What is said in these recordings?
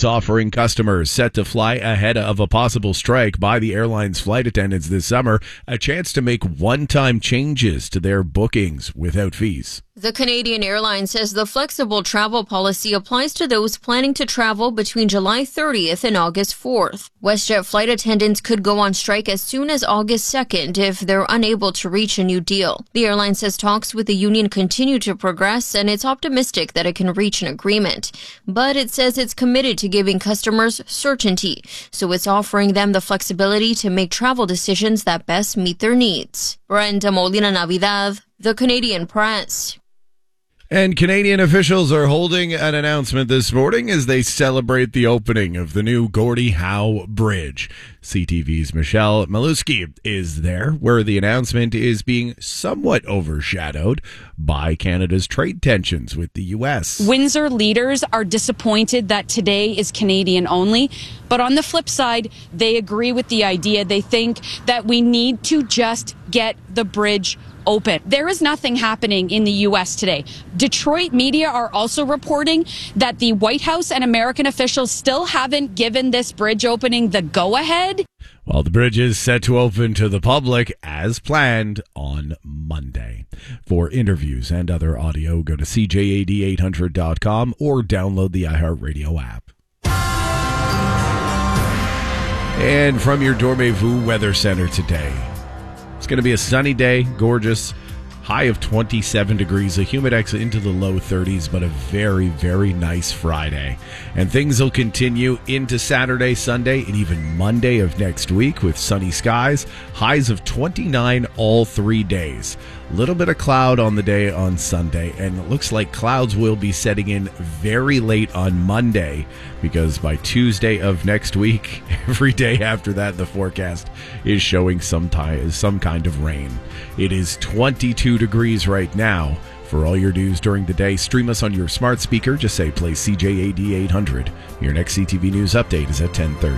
offering customers set to fly ahead of a possible strike by the airline's flight attendants this summer a chance to make one-time changes to their bookings without fees. The Canadian airline says the flexible travel policy applies to those planning to travel between July 30th and August 4th. WestJet flight attendants could go on strike as soon as August 2nd if they're unable to reach a new deal. The airline says talks with the union continue to progress, and it's optimistic that it can reach an agreement. But it says it's committed to giving customers certainty, so it's offering them the flexibility to make travel decisions that best meet their needs. Brenda Molina Navidad, The Canadian Press. And Canadian officials are holding an announcement this morning as they celebrate the opening of the new Gordie Howe Bridge. CTV's Michelle Malusky is there, where the announcement is being somewhat overshadowed by Canada's trade tensions with the U.S. Windsor leaders are disappointed that today is Canadian only, but on the flip side, they agree with the idea. They think that we need to just get the bridge open. There is nothing happening in the U.S. today. Detroit media are also reporting that the White House and American officials still haven't given this bridge opening the go-ahead. Well, the bridge is set to open to the public as planned on Monday. For interviews and other audio, go to CJAD800.com or download the iHeartRadio app. And from your Dormez-vous Weather Center today, it's going to be a sunny day, gorgeous, high of 27 degrees, a humidex into the low 30s, but a very, very nice Friday. And things will continue into Saturday, Sunday, and even Monday of next week with sunny skies, highs of 29 all 3 days. Little bit of cloud on the day on Sunday, and it looks like clouds will be setting in very late on Monday, because by Tuesday of next week, every day after that, the forecast is showing some kind of rain. It is 22 degrees right now. For all your news during the day, stream us on your smart speaker. Just say play CJAD 800. Your next CTV News update is at 10:30.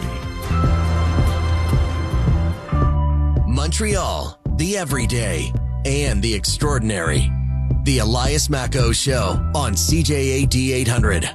Montreal, the everyday and the extraordinary. The Elias Macco Show on CJAD 800.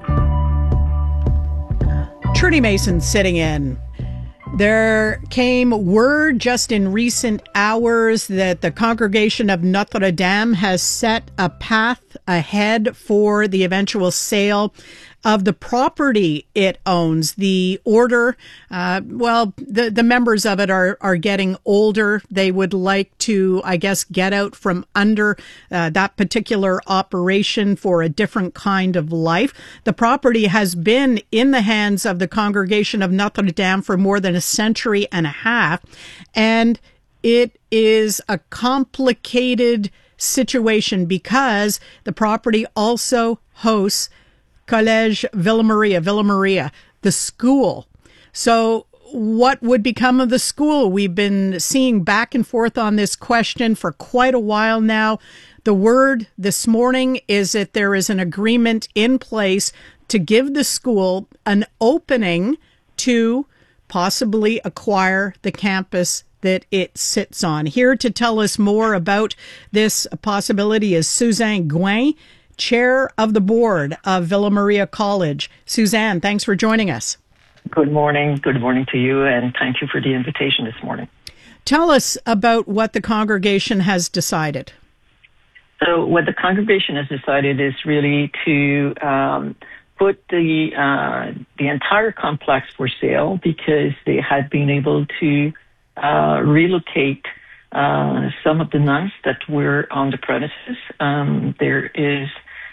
Trudy Mason sitting in. There came word just in recent hours that the Congregation of Notre Dame has set a path ahead for the eventual sale of the property it owns. The order, the members of it are getting older. They would like to, I guess, get out from under that particular operation for a different kind of life. The property has been in the hands of the Congregation of Notre Dame for more than a century and a half, and it is a complicated situation because the property also hosts Collège Villa Maria, the school. So what would become of the school? We've been seeing back and forth on this question for quite a while now. The word this morning is that there is an agreement in place to give the school an opening to possibly acquire the campus that it sits on. Here to tell us more about this possibility is Suzanne Gouin, Chair of the Board of Villa Maria College. Suzanne, thanks for joining us. Good morning. Good morning to you, and thank you for the invitation this morning. Tell us about what the congregation has decided. So what the congregation has decided is really to put the entire complex for sale because they had been able to relocate some of the nuns that were on the premises. There is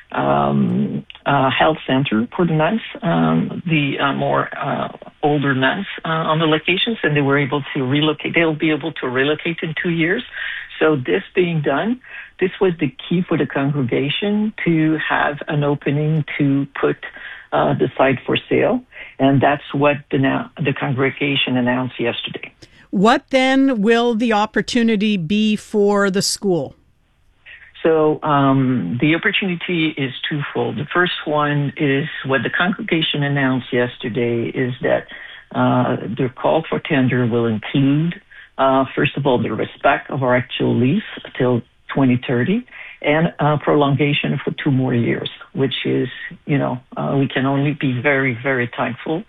a health center for the nuns, the more older nuns on the locations, and they were able to relocate. They'll be able to relocate in 2 years. So this being done, this was the key for the congregation to have an opening to put the site for sale, and that's what the congregation announced yesterday. What then will the opportunity be for the school? So the opportunity is twofold. The first one is what the congregation announced yesterday is that their call for tender will include, first of all, the respect of our actual lease till 2030 and prolongation for 2 more years, which is, we can only be very, very thankful